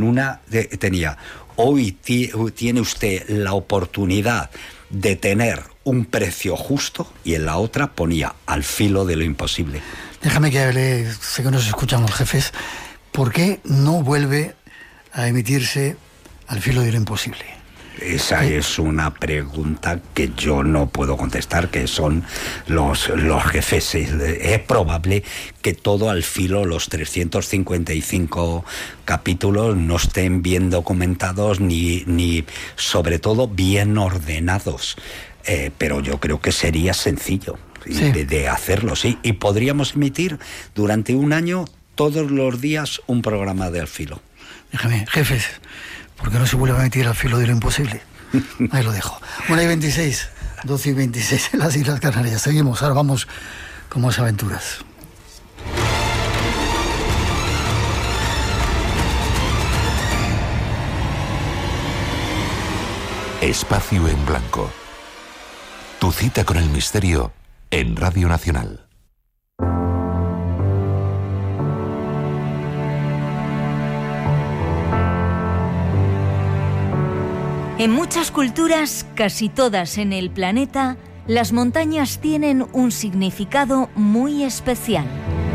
en una tenía: hoy tiene usted la oportunidad de tener un precio justo, y en la otra ponía al filo de lo imposible. Déjame que hable, sé que nos escuchan los jefes. ¿Por qué no vuelve a emitirse Al filo de lo imposible? Esa es una pregunta que yo no puedo contestar, que son los jefes. Es probable que todo Al filo, los 355 capítulos, no estén bien documentados ni sobre todo bien ordenados. Pero yo creo que sería sencillo de hacerlo, sí. Y podríamos emitir durante un año, todos los días, un programa de Al filo. Déjame, jefes, ¿por qué no se vuelve a emitir Al filo de lo imposible? Ahí lo dejo. 1:26, 12:26 en las Islas Canarias. Seguimos, ahora vamos con más aventuras. Espacio en Blanco. Tu cita con el misterio en Radio Nacional. En muchas culturas, casi todas en el planeta, las montañas tienen un significado muy especial.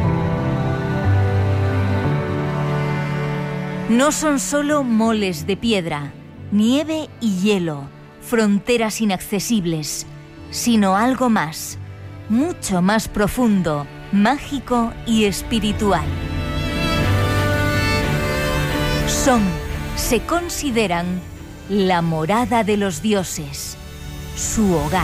No son solo moles de piedra, nieve y hielo, fronteras inaccesibles, sino algo más, mucho más profundo, mágico y espiritual. Se consideran la morada de los dioses, su hogar.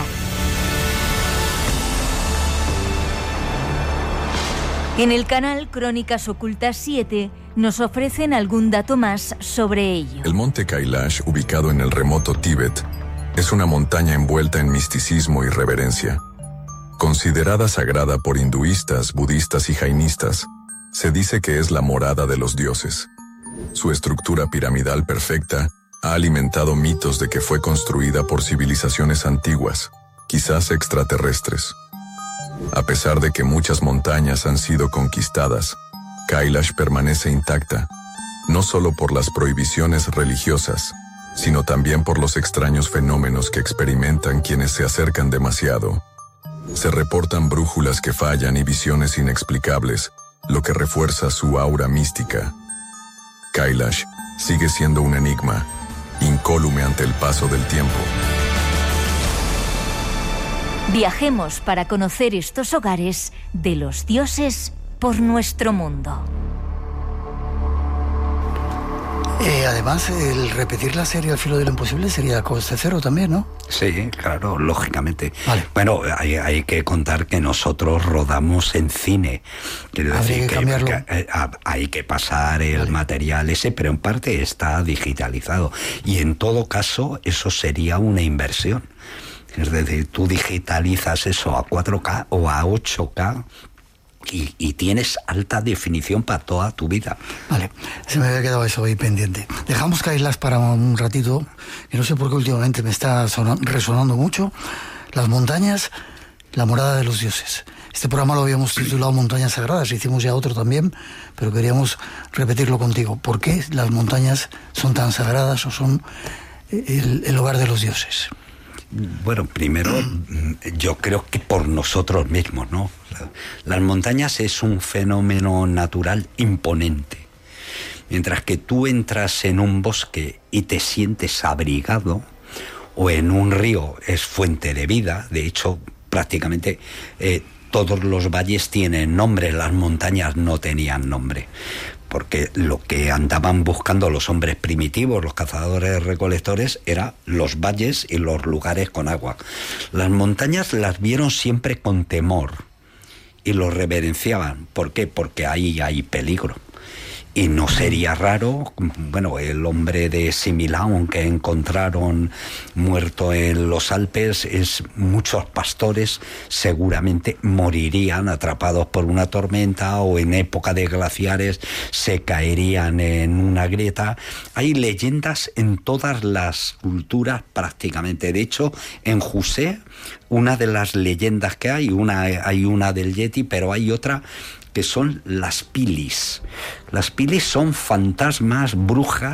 En el canal Crónicas Ocultas 7 nos ofrecen algún dato más sobre ello. El monte Kailash, ubicado en el remoto Tíbet, es una montaña envuelta en misticismo y reverencia. Considerada sagrada por hinduistas, budistas y jainistas, se dice que es la morada de los dioses. Su estructura piramidal perfecta ha alimentado mitos de que fue construida por civilizaciones antiguas, quizás extraterrestres. A pesar de que muchas montañas han sido conquistadas, Kailash permanece intacta, no solo por las prohibiciones religiosas, sino también por los extraños fenómenos que experimentan quienes se acercan demasiado. Se reportan brújulas que fallan y visiones inexplicables, lo que refuerza su aura mística. Kailash sigue siendo un enigma, incólume ante el paso del tiempo. Viajemos para conocer estos hogares de los dioses por nuestro mundo. Además, el repetir la serie Al filo de lo imposible sería coste cero también, ¿no? Sí, claro, lógicamente. Vale. Bueno, hay que contar que nosotros rodamos en cine. Quiero decir que hay que pasar el material ese, pero en parte está digitalizado. Y en todo caso, eso sería una inversión. Es decir, tú digitalizas eso a 4K o a 8K y tienes alta definición para toda tu vida. Vale, se me había quedado eso ahí pendiente. Dejamos Kailash para un ratito, y no sé por qué últimamente me está resonando mucho. Las montañas, la morada de los dioses. Este programa lo habíamos titulado Montañas Sagradas, hicimos ya otro también, pero queríamos repetirlo contigo. ¿Por qué las montañas son tan sagradas o son el hogar de los dioses? Bueno, primero, yo creo que por nosotros mismos, ¿no? Las montañas es un fenómeno natural imponente. Mientras que tú entras en un bosque y te sientes abrigado, o en un río es fuente de vida. De hecho, prácticamente todos los valles tienen nombre, las montañas no tenían nombre. Porque lo que andaban buscando los hombres primitivos, los cazadores recolectores, eran los valles y los lugares con agua. Las montañas las vieron siempre con temor y los reverenciaban. ¿Por qué? Porque ahí hay peligro. Y no sería raro, bueno, el hombre de Similaun que encontraron muerto en los Alpes, muchos pastores seguramente morirían atrapados por una tormenta o en época de glaciares se caerían en una grieta. Hay leyendas en todas las culturas prácticamente. De hecho, en José, una de las leyendas que hay una del Yeti, pero hay otra que son las pilis. Las pilis son fantasmas, brujas,